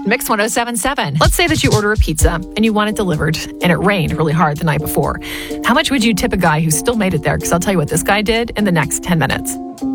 Mix 1077. Let's say that you order a pizza and you want it delivered and it rained really hard the night before. How much would you tip a guy who still made it there? Because I'll tell you what this guy did in the next 10 minutes.